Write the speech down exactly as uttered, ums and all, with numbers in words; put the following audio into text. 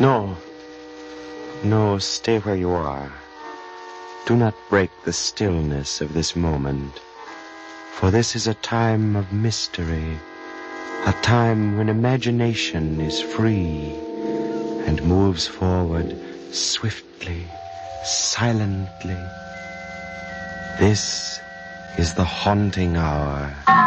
No. No, stay where you are. Do not break the stillness of this moment, for this is a time of mystery, a time when imagination is free and moves forward swiftly, silently. This is the haunting hour.